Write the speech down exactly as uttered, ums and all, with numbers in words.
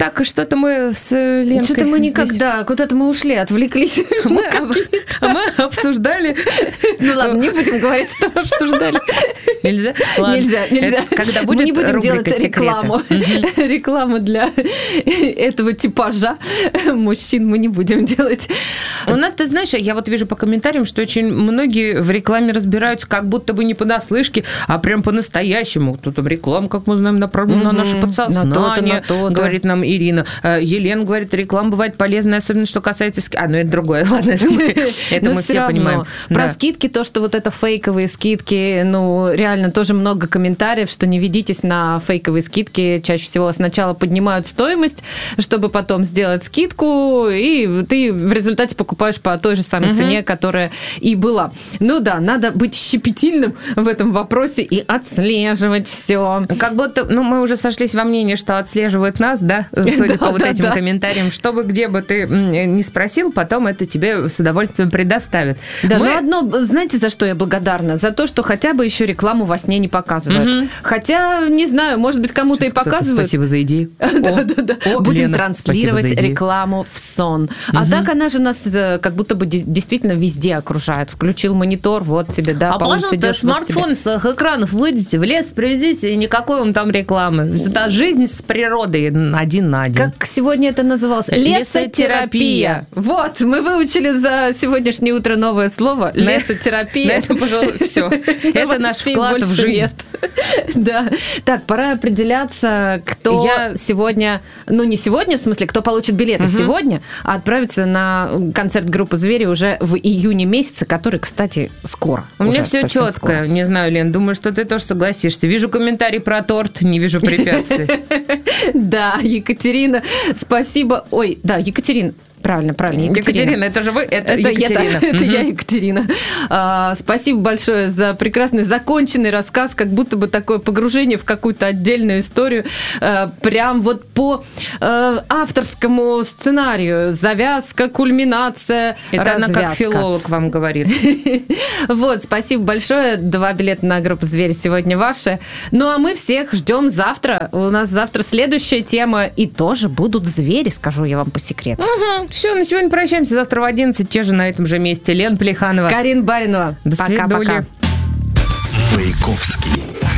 Так, и что-то мы с Ленкой... Что-то мы здесь... никогда, куда-то мы ушли, отвлеклись. Мы, мы обсуждали... Ну ладно, не будем говорить, что мы обсуждали. Нельзя? Ладно. Нельзя, нельзя. Это когда будет мы не будем рубрика делать рекламу. Угу. Рекламу для этого типажа мужчин мы не будем делать. У нас, ты знаешь, я вот вижу по комментариям, что очень многие в рекламе разбираются как будто бы не понаслышке, а прям по-настоящему. Тут реклама, как мы знаем, направлена угу. на наше подсознание, на то-то, на то-то. Говорит нам Ирина. Елена говорит, реклама бывает полезная, особенно что касается... А, ну это другое, ладно, это мы, это мы все понимаем. Про да. скидки, то, что вот это фейковые скидки, ну, реально тоже много комментариев, что не ведитесь на фейковые скидки. Чаще всего сначала поднимают стоимость, чтобы потом сделать скидку, и ты в результате покупаешь по той же самой угу. цене, которая и была. Ну да, надо быть щепетильным в этом вопросе и отслеживать все. Как будто, ну, мы уже сошлись во мнении, что отслеживают нас, да, судя да, по вот да, этим да. комментариям, чтобы где бы ты не спросил, потом это тебе с удовольствием предоставят. Да, мы... но одно, знаете, за что я благодарна? За то, что хотя бы еще рекламу во сне не показывают. Угу. Хотя, не знаю, может быть, кому-то Сейчас и показывают. Спасибо за идею. Да-да-да. Будем транслировать рекламу в сон. А так она же нас как будто бы действительно везде окружает. Включил монитор, вот тебе, да, по улице идешь. А, пожалуйста, смартфон с экранов выйдите, в лес приведите, и никакой вам там рекламы. Это жизнь с природой один на один. Как сегодня это называлось? Лесотерапия. Вот, мы выучили за сегодняшнее утро новое слово. Лесотерапия. На этом, пожалуй, все. Это наш вклад в жизнь. Да. Так, пора определяться, кто сегодня, ну не сегодня, в смысле, кто получит билеты сегодня, а отправится на концерт группы «Звери» уже в июне месяце, который, кстати, скоро. У меня все четко. Не знаю, Лен, думаю, что ты тоже согласишься. Вижу комментарий про торт, не вижу препятствий. Да, Екатерина, спасибо. Ой, да, Екатерина. Правильно, правильно. Екатерина. Екатерина, это же вы, это, это Екатерина. Это, это я, Екатерина. А, спасибо большое за прекрасный законченный рассказ, как будто бы такое погружение в какую-то отдельную историю. А, прям вот по а, авторскому сценарию. Завязка, кульминация, это развязка. Она как филолог вам говорит. Вот, спасибо большое. Два билета на группу «Звери» сегодня ваши. Ну, а мы всех ждем завтра. У нас завтра следующая тема, и тоже будут звери, скажу я вам по секрету. Угу. Все, на сегодня прощаемся. Завтра в одиннадцать, те же на этом же месте. Лена Плеханова. Карин Баринова. До свидания. Пока-пока. Маяковский.